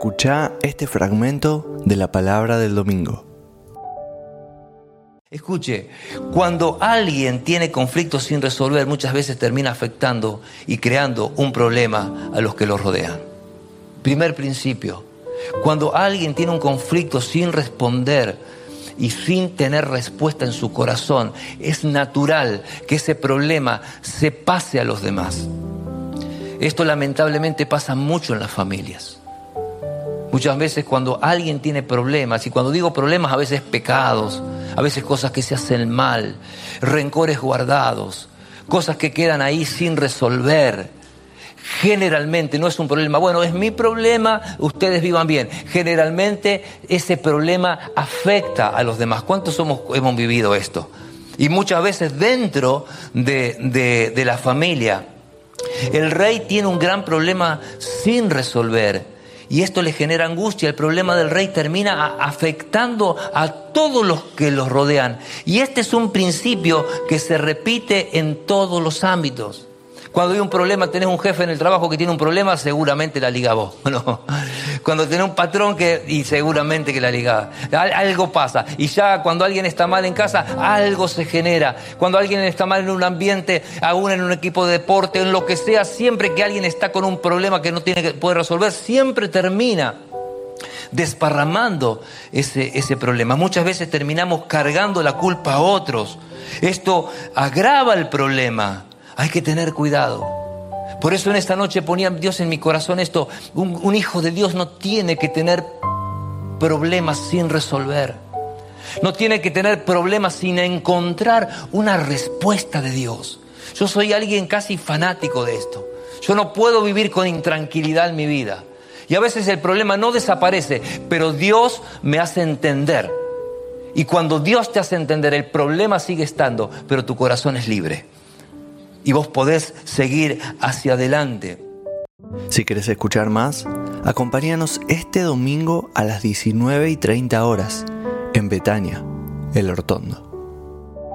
Escuchá este fragmento de la palabra del domingo. Escuche, cuando alguien tiene conflictos sin resolver, muchas veces termina afectando y creando un problema a los que lo rodean. Primer principio, cuando alguien tiene un conflicto sin responder y sin tener respuesta en su corazón, es natural que ese problema se pase a los demás. Esto lamentablemente pasa mucho en las familias. Muchas veces cuando alguien tiene problemas, y cuando digo problemas a veces pecados, a veces cosas que se hacen mal, rencores guardados, cosas que quedan ahí sin resolver. Generalmente no es un problema, bueno, es mi problema, ustedes vivan bien. Generalmente ese problema afecta a los demás. ¿Cuántos hemos vivido esto? Y muchas veces dentro de la familia, el rey tiene un gran problema sin resolver. Y esto le genera angustia. El problema del rey termina afectando a todos los que los rodean. Y este es un principio que se repite en todos los ámbitos. Cuando hay un problema, tenés un jefe en el trabajo que tiene un problema, seguramente la liga vos, ¿no? Cuando tenés un patrón y seguramente que la liga. Algo pasa. Y ya cuando alguien está mal en casa, algo se genera. Cuando alguien está mal en un ambiente, aún en un equipo de deporte, en lo que sea, siempre que alguien está con un problema que no puede resolver, siempre termina desparramando ese problema. Muchas veces terminamos cargando la culpa a otros. Esto agrava el problema. Hay que tener cuidado. Por eso en esta noche ponía Dios en mi corazón esto. Un hijo de Dios no tiene que tener problemas sin resolver. No tiene que tener problemas sin encontrar una respuesta de Dios. Yo soy alguien casi fanático de esto. Yo no puedo vivir con intranquilidad en mi vida. Y a veces el problema no desaparece, pero Dios me hace entender. Y cuando Dios te hace entender, el problema sigue estando, pero tu corazón es libre. Y vos podés seguir hacia adelante. Si querés escuchar más, acompáñanos este domingo a las 19:30 horas en Betania, El Hortondo.